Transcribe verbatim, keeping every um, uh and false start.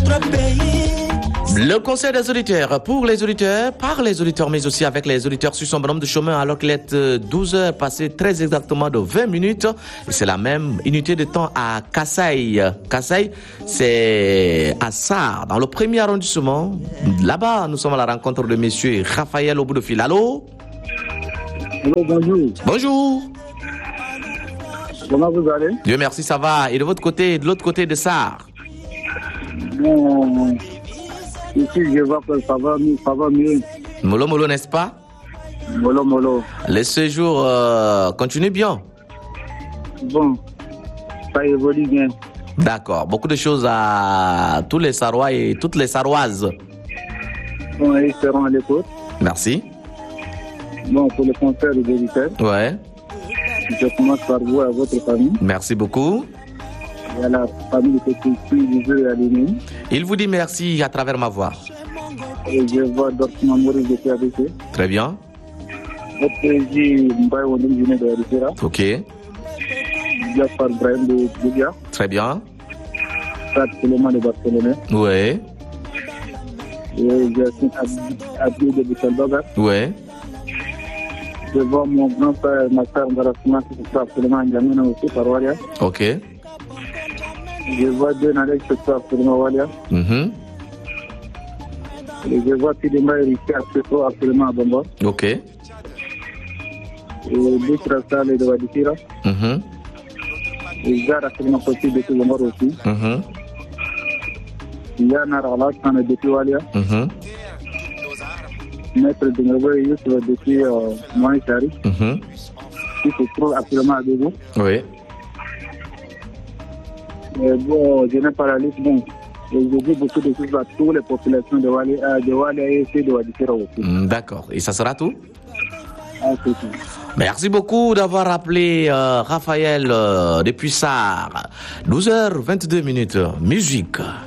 notre pays. Le conseil des auditeurs, pour les auditeurs, par les auditeurs, mais aussi avec les auditeurs sur son bonhomme de chemin, alors qu'il est douze heures passées très exactement de vingt minutes. Et c'est la même unité de temps à Kassai. Kassai, c'est à Sarre, dans le premier arrondissement. Là-bas, nous sommes à la rencontre de monsieur Raphaël au bout de fil. Allô? Allô, bonjour. Bonjour. Comment vous allez? Dieu merci, ça va. Et de votre côté, de l'autre côté de Sarre? Bon, ici, je vois que ça va mieux. Ça va mieux. Molo Molo, n'est-ce pas? Molo Molo. Le séjour euh, continue bien? Bon, ça évolue bien. D'accord. Beaucoup de choses à tous les Sarrois et toutes les Sarroises. Bon, ils seront à l'écoute. Merci. Bon, pour le concert des auditeurs, Ouais. je commence par vous et votre famille. Merci beaucoup. Et à la famille de Petit du jeu et à l'ennemi. Il vous dit merci à travers ma voix. Et je vois Dortmund Maurice de T A B C. Très bien. Votre président Mbaye Wondem Junior de Ricera. Ok. Gaspard Brahim de Boudia. Très bien. Frat Suleiman de Barcelone. Ouais. Et Jacine Abdou de Bichalbaga. Ouais. Je vois mon grand-père, ma soeur Mbarasima, qui se trouve absolument en Djamena aussi, par Walia. Ok. Je vois deux Nalek qui se trouve absolument Walia. Mhm. Et je vois Tidima et Richard qui se trouve absolument à Bamba. Ok. Et Bouchra Saleh de Wadikira. Mhm. Et Zara absolument possible de Toulomar aussi. Mhm. Yana Ralasan de Walia. Mhm. Maître de Ngabo Youssef depuis Moïse Chari, Mhm. qui se trouve absolument à Debout. Oui. Bon, je n'ai pas la liste, bon. Et je dis beaucoup de choses à toutes les populations de Wali, de Wali et de Wadikira aussi. Mm, d'accord. Et ça sera tout? Ah, c'est tout. Merci beaucoup d'avoir appelé euh, Raphaël euh, depuis Sarre. douze heures vingt-deux minutes. Musique.